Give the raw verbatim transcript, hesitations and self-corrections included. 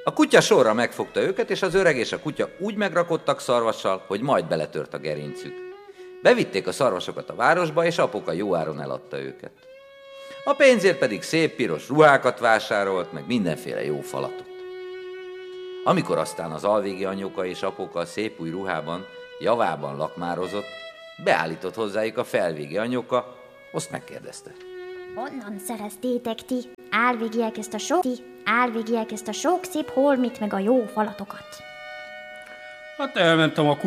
A kutya sorra megfogta őket, és az öreg és a kutya úgy megrakodtak szarvassal, hogy majd beletört a gerincük. Bevitték a szarvasokat a városba, és apuka jó áron eladta őket. A pénzért pedig szép piros ruhákat vásárolt, meg mindenféle jó falatot. Amikor aztán az alvégi anyuka és apuka a szép új ruhában, javában lakmározott, beállított hozzájuk a felvégi anyuka, azt megkérdezte. Honnan szereztétek ti, álvégiek ezt a sok, ti, álvégiek ezt a sok szép holmit meg a jó falatokat? Hát elmentem a